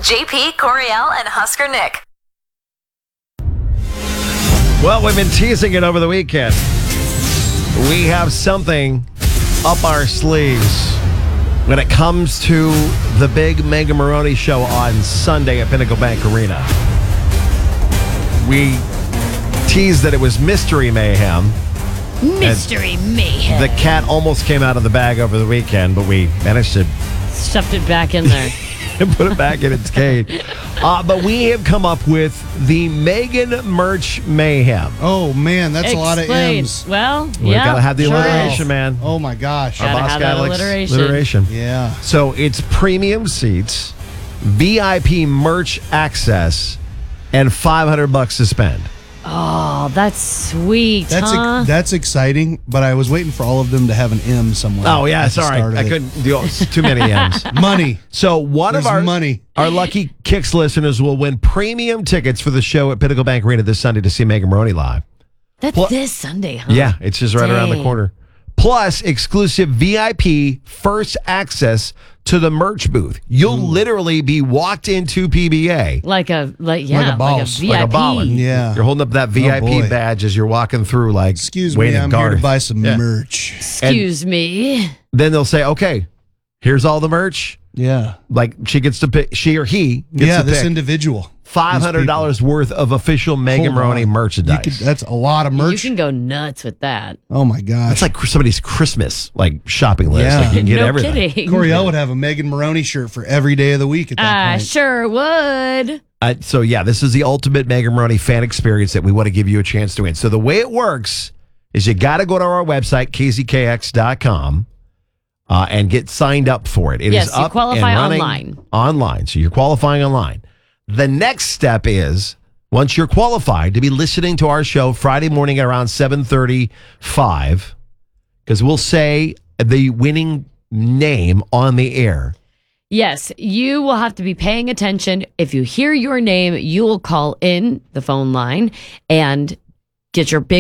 JP, Coriel, and Husker Nick. Well, we've been teasing it over the weekend. We have something up our sleeves when it comes to the big Megan Maroney show on Sunday at Pinnacle Bank Arena. We teased that it was Mystery Mayhem. Mystery Mayhem. The cat almost came out of the bag over the weekend, but we managed to Stuffed it back in there. put it back in its cage. But we have come up with the Megan Merch Mayhem. Oh, man, that's a lot of M's. Well, We've got to have the alliteration, man. Oh, my gosh. Gotta Our boss have guy that likes alliteration. Yeah. So it's premium seats, VIP merch access, and $500 to spend. Oh, that's sweet, huh? That's exciting, but I was waiting for all of them to have an M somewhere. Oh, yeah, at the sorry. start of I it. couldn't do too many M's. Money. So one There's of our money. Our lucky Kicks listeners will win premium tickets for the show at Pinnacle Bank Arena this Sunday to see Megan Maroney live. That's this Sunday, huh? Yeah, it's just right around the Dang. corner. Plus, exclusive VIP first access to the merch booth. You'll literally be walked into PBA. Like a Like a boss. VIP. Like a baller. Yeah. You're holding up that VIP boy. badge as you're walking through, like, Excuse Wayne me, and I'm here to Garth. buy some Yeah. merch. Excuse me. Then they'll say, okay, here's all the merch. Yeah. Like, she or he gets Yeah, to this pick individual. $500 worth of official Megan Hold Maroney on. merchandise. That's a lot of You merch. can go nuts with that. Oh, my gosh. That's like somebody's Christmas shopping list. Yeah. Like you can get no everything. kidding. Coriel would have a Megan Maroney shirt for every day of the week at that I point. sure would. So yeah, this is the ultimate Megan Maroney fan experience that we want to give you a chance to win. So the way it works is you got to go to our website, kzkx.com, and get signed up for it. It is Yes, you up qualify and running online. Online. So you're qualifying online. The next step is, once you're qualified, to be listening to our show Friday morning at around 7:35, because we'll say the winning name on the air. Yes, you will have to be paying attention. If you hear your name, you will call in the phone line and get your big